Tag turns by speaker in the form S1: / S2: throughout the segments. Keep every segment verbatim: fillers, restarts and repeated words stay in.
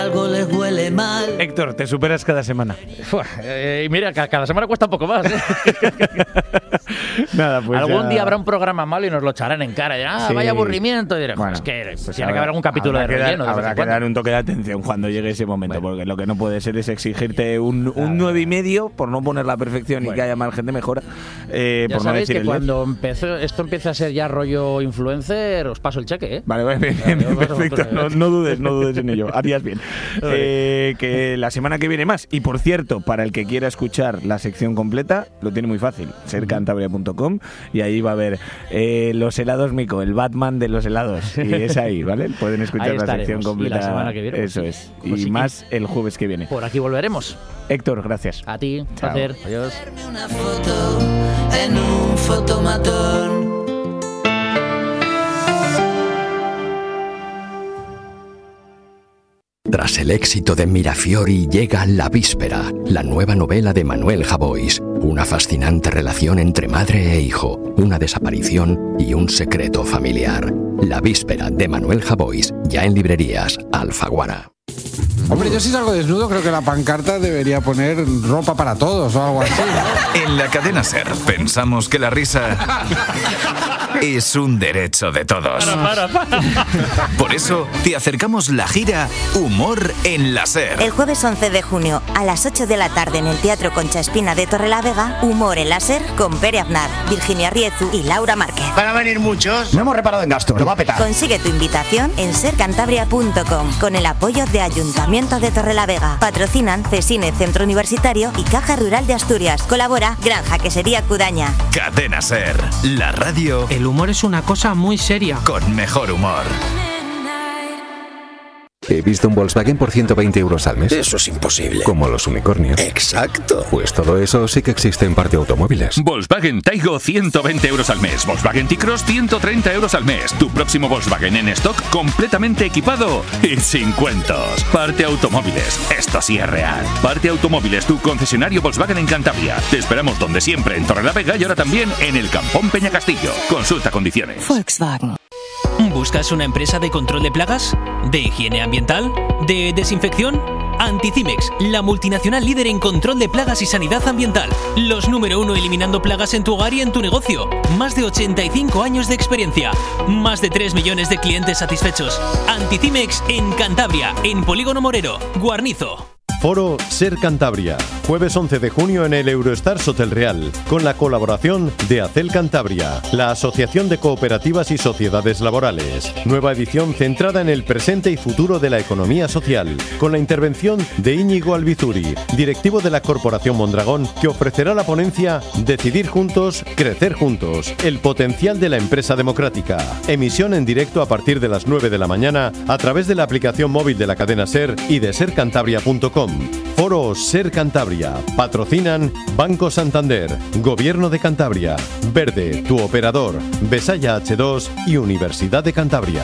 S1: Algo les huele mal.
S2: Héctor, te superas cada semana.
S3: Uf, eh, mira, cada semana cuesta un poco más. ¿eh?
S2: Nada, pues
S3: algún
S2: ya...
S3: día habrá un programa malo y nos lo echarán en cara. Y, ah,
S2: sí.
S3: Vaya aburrimiento. Y diré,
S2: bueno,
S3: es que
S2: pues
S3: tiene
S2: habrá,
S3: que haber algún capítulo de relleno.
S2: Dar, habrá que dar un toque de atención cuando llegue ese momento, bueno. Porque lo que no puede ser es exigirte un, un nueve y medio por no poner la perfección bueno. y que haya más gente mejora. Eh,
S3: ya
S2: por
S3: sabéis
S2: no decir
S3: que
S2: el
S3: cuando empezó, esto empieza a ser ya rollo influencer, os paso el cheque, ¿eh?
S2: Vale, vale, bien, bien, perfecto. No, no dudes, no dudes en ello. Harías bien. Eh, que la semana que viene más. Y por cierto, para el que quiera escuchar la sección completa, lo tiene muy fácil. ser cantabria punto com y ahí va a ver eh, los helados Mico, el Batman de los helados. Y es ahí, ¿vale? Pueden escuchar la sección completa.
S3: Y la semana que viene.
S2: Eso
S3: pues,
S2: es.
S3: Pues
S2: y
S3: sí,
S2: más el jueves que viene.
S3: Por aquí volveremos.
S2: Héctor, gracias.
S3: A ti, un placer. Adiós.
S1: Una foto en un fotomatón.
S4: Tras el éxito de Mirafiori llega La Víspera, la nueva novela de Manuel Javois. Una fascinante relación entre madre e hijo, una desaparición y un secreto familiar. La Víspera de Manuel Javois, ya en librerías Alfaguara.
S5: Hombre, yo si salgo desnudo creo que la pancarta debería poner ropa para todos o algo así, ¿no?
S6: En la cadena SER pensamos que la risa es un derecho de todos.
S3: Para, para, para.
S6: Por eso te acercamos la gira Humor en la SER.
S7: El jueves once de junio a las ocho de la tarde en el Teatro Concha Espina de Torrelavega, Humor en la SER con Pere Aznar, Virginia Riezu y Laura Márquez.
S8: ¿Van a venir muchos?
S9: No hemos reparado en gastos, lo va a petar.
S7: Consigue tu invitación en ser cantabria punto com con el apoyo de Ayuntamiento de Torrelavega. Patrocinan Cesine Centro Universitario y Caja Rural de Asturias. Colabora Granja Quesería Cudaña.
S6: Cadena SER, la radio.
S10: El humor es una cosa muy seria.
S6: Con mejor humor.
S11: He visto un Volkswagen por ciento veinte euros al mes.
S12: Eso es imposible.
S11: Como los unicornios.
S12: Exacto.
S11: Pues todo eso sí que existe en Parte Automóviles.
S13: Volkswagen Taigo ciento veinte euros al mes. Volkswagen T-Cross ciento treinta euros al mes. Tu próximo Volkswagen en stock completamente equipado y sin cuentos. Parte Automóviles. Esto sí es real. Parte Automóviles, tu concesionario Volkswagen en Cantabria. Te esperamos donde siempre, en Torrelavega y ahora también en el Campón Peñacastillo. Consulta condiciones.
S7: Volkswagen.
S14: ¿Buscas una empresa de control de plagas? ¿De higiene ambiental? ¿De desinfección? Anticimex, la multinacional líder en control de plagas y sanidad ambiental. Los número uno eliminando plagas en tu hogar y en tu negocio. Más de ochenta y cinco años de experiencia. Más de tres millones de clientes satisfechos. Anticimex en Cantabria, en Polígono Morero, Guarnizo.
S15: Foro Ser Cantabria, jueves once de junio en el Eurostars Hotel Real, con la colaboración de Acel Cantabria, la Asociación de Cooperativas y Sociedades Laborales. Nueva edición centrada en el presente y futuro de la economía social, con la intervención de Íñigo Albizuri, directivo de la Corporación Mondragón, que ofrecerá la ponencia Decidir juntos, crecer juntos, el potencial de la empresa democrática. Emisión en directo a partir de las nueve de la mañana a través de la aplicación móvil de la cadena SER y de ser cantabria punto com. Foro Ser Cantabria. Patrocinan Banco Santander, Gobierno de Cantabria, Verde, tu operador, Besaya hache dos y Universidad de Cantabria.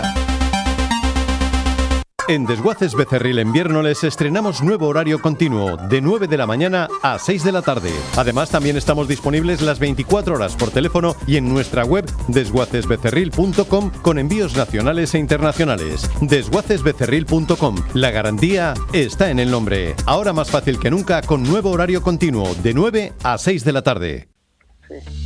S15: En Desguaces Becerril en Viérnoles estrenamos nuevo horario continuo, de nueve de la mañana a seis de la tarde. Además, también estamos disponibles las veinticuatro horas por teléfono y en nuestra web desguaces becerril punto com con envíos nacionales e internacionales. desguaces becerril punto com. La garantía está en el nombre. Ahora más fácil que nunca con nuevo horario continuo, de nueve a seis de la tarde.